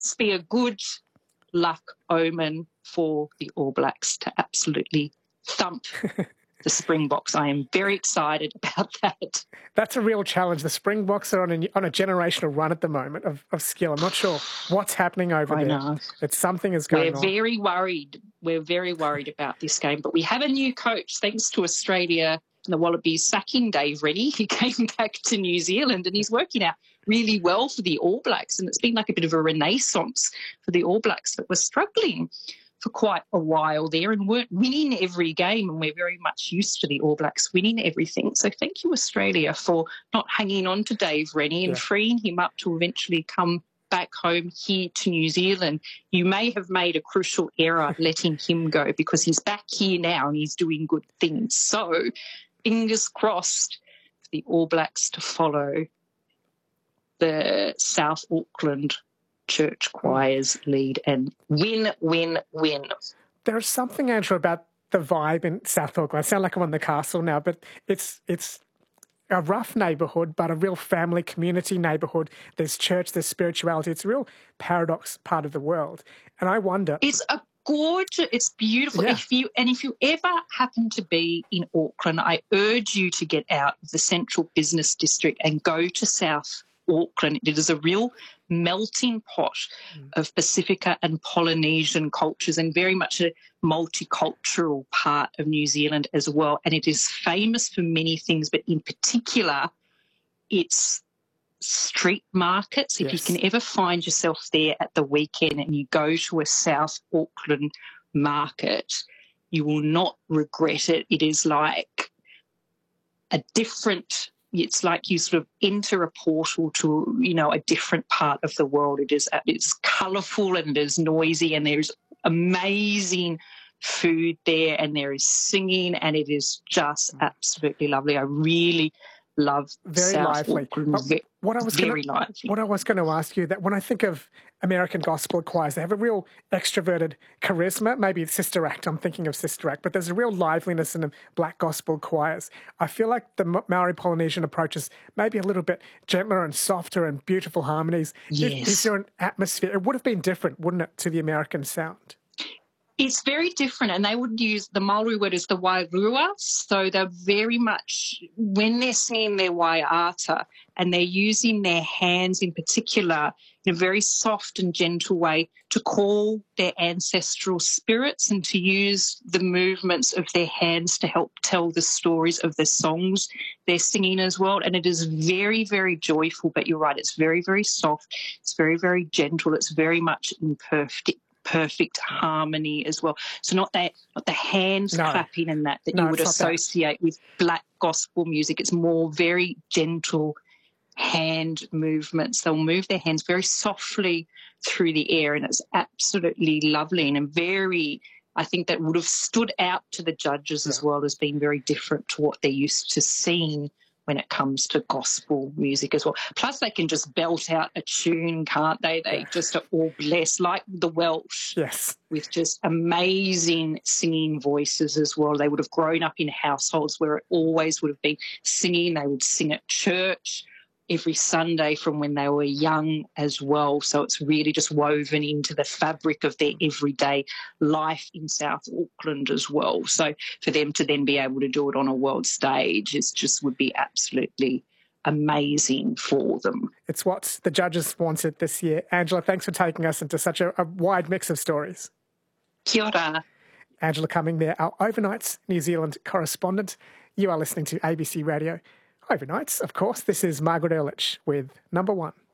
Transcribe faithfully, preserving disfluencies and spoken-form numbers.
must be a good luck omen for the All Blacks to absolutely thump the Springboks. I am very excited about that. That's a real challenge. The Springboks are on a, on a generational run at the moment of, of skill. I'm not sure what's happening over I there. know. It's something is going We're on. We're very worried. We're very worried about this game. But we have a new coach, thanks to Australia and the Wallabies sacking Dave Rennie. He came back to New Zealand and he's working out really well for the All Blacks. And it's been like a bit of a renaissance for the All Blacks that were struggling for quite a while there and weren't winning every game, and we're very much used to the All Blacks winning everything. So thank you, Australia, for not hanging on to Dave Rennie and yeah. freeing him up to eventually come back home here to New Zealand. You may have made a crucial error letting him go because he's back here now and he's doing good things. So fingers crossed for the All Blacks to follow the South Auckland Church Choir's lead and win, win, win. There's something, Angela, about the vibe in South Auckland. I sound like I'm on the castle now, but it's it's a rough neighbourhood, but a real family community neighbourhood. There's church, there's spirituality. It's a real paradox part of the world. And I wonder... It's a gorgeous, it's beautiful. Yeah. If you And if you ever happen to be in Auckland, I urge you to get out of the central business district and go to South Auckland. It is a real melting pot mm. of Pacifica and Polynesian cultures and very much a multicultural part of New Zealand as well. And it is famous for many things, but in particular, its street markets. If yes. you can ever find yourself there at the weekend and you go to a South Auckland market, you will not regret it. It is like a different... It's like you sort of enter a portal to, you know, a different part of the world. It is it's colourful and it is noisy and there's amazing food there and there is singing and it is just absolutely lovely. I really love very South lively. Auckland. But what I was very gonna, lively. What I was going to ask you, that when I think of American gospel choirs, they have a real extroverted charisma. Maybe it's Sister Act. I'm thinking of Sister Act, but there's a real liveliness in the black gospel choirs. I feel like the Maori Polynesian approach is maybe a little bit gentler and softer and beautiful harmonies. Yes. Is, is there an atmosphere? It would have been different, wouldn't it, to the American sound? It's very different, and they would use the Maori word as the wairua, so they're very much, when they're singing their waiata, and they're using their hands in particular in a very soft and gentle way to call their ancestral spirits and to use the movements of their hands to help tell the stories of the songs they're singing as well. And it is very, very joyful, but you're right, it's very, very soft, it's very, very gentle, it's very much imperfect. perfect harmony as well. So not that, not the hands no. clapping and that that no, you would associate that. with black gospel music. It's more very gentle hand movements. They'll move their hands very softly through the air and it's absolutely lovely and very, I think that would have stood out to the judges yeah. as well as being very different to what they're used to seeing when it comes to gospel music as well. Plus they can just belt out a tune, can't they? They yeah. just are all blessed, like the Welsh, yes, with just amazing singing voices as well. They would have grown up in households where it always would have been singing. They would sing at church every Sunday from when they were young as well. So it's really just woven into the fabric of their everyday life in South Auckland as well. So for them to then be able to do it on a world stage is just would be absolutely amazing for them. It's what the judges wanted this year. Angela, thanks for taking us into such a, a wide mix of stories. Kia ora. Angela Cumming there, our Overnights New Zealand correspondent. You are listening to A B C Radio Overnights, of course. This is Margaret Ehrlich with Number One.